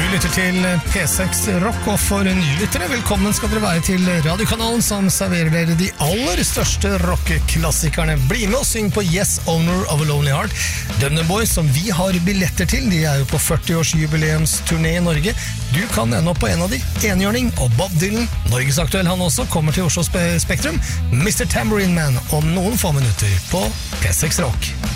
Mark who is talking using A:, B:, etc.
A: lytter til P6 Rock, og for nylyttere, velkommen skal dere være til radiokanalen som serverer dere de aller største rockeklassikerne. Bli med og syng på Yes, Owner of a Lonely Heart. Dum Dum Boys, som vi har billetter til, de er jo på 40-årsjubileumsturné i Norge. Du kan ende opp på en av de, Enhjørning og Bob Dylan. Norgesaktuell han også, kommer til Oslo Spektrum. Mr. Tambourine Man om noen få minutter på P6 Rock.